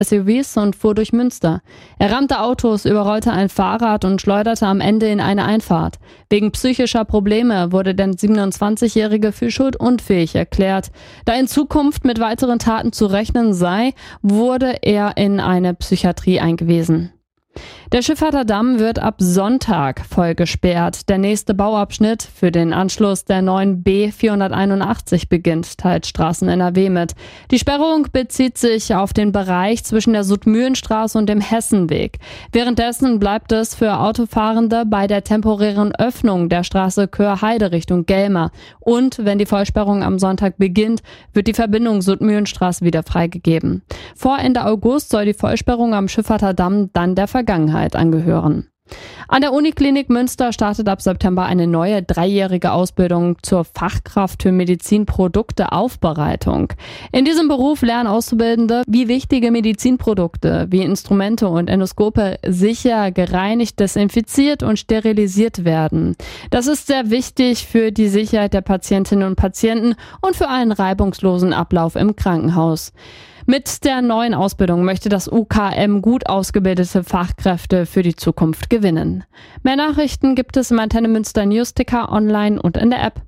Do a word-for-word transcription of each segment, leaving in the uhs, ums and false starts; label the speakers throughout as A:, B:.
A: S U Vs und fuhr durch Münster. Er rammte Autos, überrollte ein Fahrrad und schleuderte am Ende in eine Einfahrt. Wegen psychischer Probleme wurde der siebenundzwanzigjährige für schuldunfähig erklärt. Da in Zukunft mit weiteren Taten zu rechnen sei, wurde er in eine Psychiatrie eingewiesen. Der Schifferter Damm wird ab Sonntag voll gesperrt. Der nächste Bauabschnitt für den Anschluss der neuen B vierhunderteinundachtzig beginnt, teilt Straßen N R W mit. Die Sperrung bezieht sich auf den Bereich zwischen der Sudmühlenstraße und dem Hessenweg. Währenddessen bleibt es für Autofahrende bei der temporären Öffnung der Straße Köhrheide Richtung Gelmer. Und wenn die Vollsperrung am Sonntag beginnt, wird die Verbindung Sudmühlenstraße wieder freigegeben. Vor Ende August soll die Vollsperrung am Schifferter Damm dann der Vergangenheit angehören. An der Uniklinik Münster startet ab September eine neue dreijährige Ausbildung zur Fachkraft für Medizinprodukteaufbereitung. In diesem Beruf lernen Auszubildende, wie wichtige Medizinprodukte wie Instrumente und Endoskope sicher gereinigt, desinfiziert und sterilisiert werden. Das ist sehr wichtig für die Sicherheit der Patientinnen und Patienten und für einen reibungslosen Ablauf im Krankenhaus. Mit der neuen Ausbildung möchte das U K M gut ausgebildete Fachkräfte für die Zukunft gewinnen. Mehr Nachrichten gibt es im Antenne Münster Newsticker online und in der App.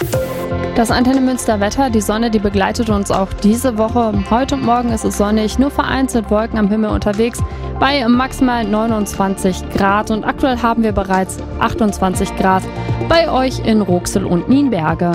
A: Das Antenne Münster Wetter, die Sonne, die begleitet uns auch diese Woche. Heute und morgen ist es sonnig, nur vereinzelt Wolken am Himmel unterwegs bei maximal neunundzwanzig Grad und aktuell haben wir bereits achtundzwanzig Grad bei euch in Roxel und Nienberge.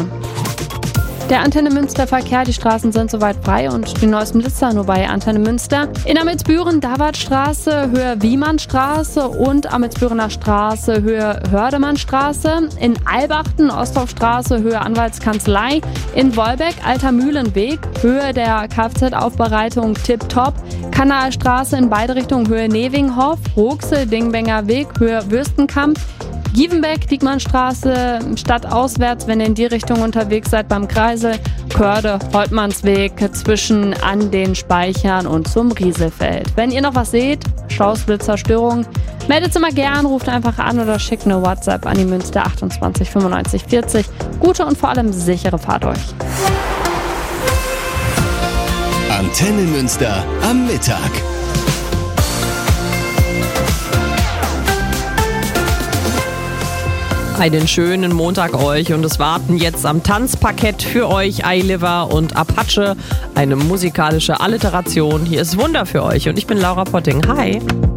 A: Der Antenne Münster Verkehr, die Straßen sind soweit frei und die neuesten Blitzer nur bei Antenne Münster. In Amelsbüren, Davartstraße, Höhe Wiemannstraße und Amelsbürener Straße, Höhe Hördemannstraße. In Albachten, Ostdorfstraße, Höhe Anwaltskanzlei. In Wolbeck, Alter Mühlenweg, Höhe der Kfz-Aufbereitung Tipptopp. Kanalstraße in beide Richtungen, Höhe Nevinghoff. Roxel, Dingbenger Weg, Höhe Würstenkamp. Gievenbeck, Diekmannstraße, stadtauswärts, wenn ihr in die Richtung unterwegs seid, beim Kreisel, Körde, Holtmannsweg, zwischen an den Speichern und zum Rieselfeld. Wenn ihr noch was seht, Staus, Blitzer, Störungen, meldet es immer gern, ruft einfach an oder schickt eine WhatsApp an die Münster achtundzwanzig fünfundneunzig vierzig. Gute und vor allem sichere Fahrt euch.
B: Antenne Münster am Mittag.
C: Einen schönen Montag euch und es warten jetzt am Tanzparkett für euch iLiver und Apache, eine musikalische Alliteration. Hier ist Wunder für euch und ich bin Laura Potting. Hi!